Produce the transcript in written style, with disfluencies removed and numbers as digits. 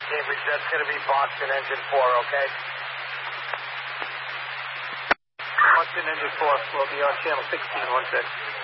Cambridge, that's going to be Boston engine 4, okay? Boston engine 4 will be on channel 1616.